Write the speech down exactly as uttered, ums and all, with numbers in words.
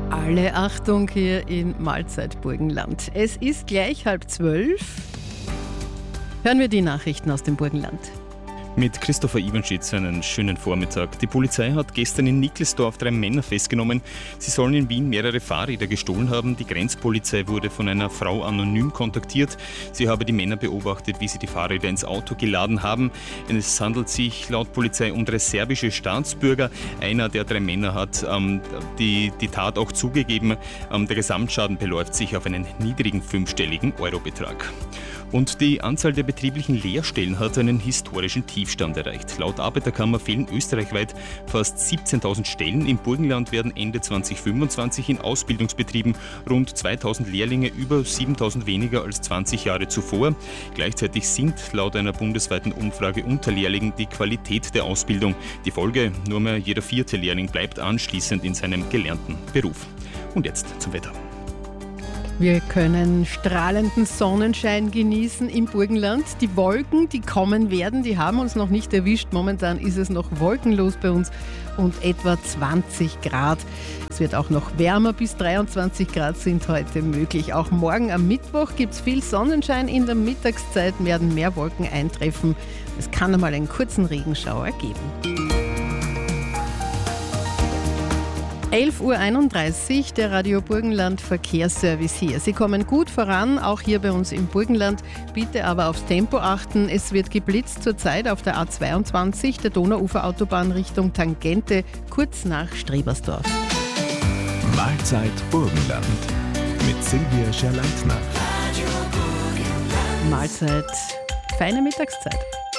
Alle Achtung hier in Mahlzeit Burgenland. Es ist gleich halb zwölf. Hören wir die Nachrichten aus dem Burgenland. Mit Christopher Iwanschitz einen schönen Vormittag. Die Polizei hat gestern in Nickelsdorf drei Männer festgenommen. Sie sollen in Wien mehrere Fahrräder gestohlen haben. Die Grenzpolizei wurde von einer Frau anonym kontaktiert. Sie habe die Männer beobachtet, wie sie die Fahrräder ins Auto geladen haben. Es handelt sich laut Polizei um drei serbische Staatsbürger. Einer der drei Männer hat ähm, die, die Tat auch zugegeben. Ähm, der Gesamtschaden beläuft sich auf einen niedrigen fünfstelligen Eurobetrag. Und die Anzahl der betrieblichen Lehrstellen hat einen historischen Tiefstand erreicht. Laut Arbeiterkammer fehlen österreichweit fast siebzehntausend Stellen. Im Burgenland werden Ende zweitausendfünfundzwanzig in Ausbildungsbetrieben rund zweitausend Lehrlinge, über siebentausend weniger als zwanzig Jahre zuvor. Gleichzeitig sinkt laut einer bundesweiten Umfrage unter Lehrlingen die Qualität der Ausbildung. Die Folge: nur mehr jeder vierte Lehrling bleibt anschließend in seinem gelernten Beruf. Und jetzt zum Wetter. Wir können strahlenden Sonnenschein genießen im Burgenland. Die Wolken, die kommen werden, die haben uns noch nicht erwischt. Momentan ist es noch wolkenlos bei uns und etwa zwanzig Grad. Es wird auch noch wärmer, bis dreiundzwanzig Grad sind heute möglich. Auch morgen am Mittwoch gibt es viel Sonnenschein. In der Mittagszeit werden mehr Wolken eintreffen. Es kann einmal einen kurzen Regenschauer geben. elf Uhr einunddreißig, der Radio Burgenland Verkehrsservice hier. Sie kommen gut voran, auch hier bei uns im Burgenland. Bitte aber aufs Tempo achten. Es wird geblitzt zurzeit auf der A zweiundzwanzig, der Donauuferautobahn Richtung Tangente, kurz nach Strebersdorf. Mahlzeit Burgenland mit Silvia Scherleitner. Mahlzeit, feine Mittagszeit.